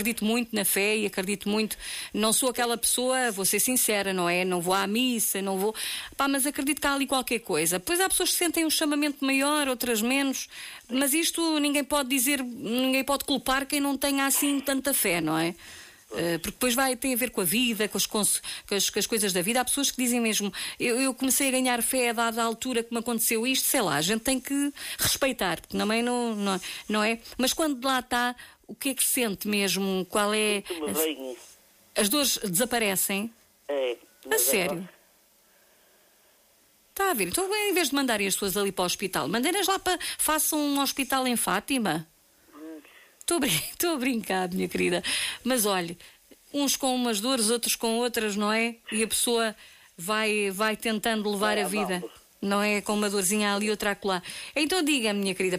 acredito muito na fé e acredito muito, não sou aquela pessoa, vou ser sincera, não é? Não vou à missa, não vou... mas acredito que há ali qualquer coisa. Depois há pessoas que sentem um chamamento maior, outras menos, mas isto ninguém pode dizer, ninguém pode culpar quem não tenha assim tanta fé, não é? Porque depois tem a ver com a vida, com as coisas da vida. Há pessoas que dizem mesmo, eu comecei a ganhar fé a dada altura que me aconteceu isto, sei lá, a gente tem que respeitar, porque também não é? Mas quando lá está, o que é que sente mesmo? Qual é... As dores desaparecem? A sério? Está a ver? Então, em vez de mandarem as pessoas ali para o hospital, mandem-nas lá façam um hospital em Fátima. Estou a brincar, minha querida. Mas olhe, uns com umas dores, outros com outras, não é? E a pessoa vai tentando levar a vida. Não é? Com uma dorzinha ali, outra acolá. Então diga-me, minha querida.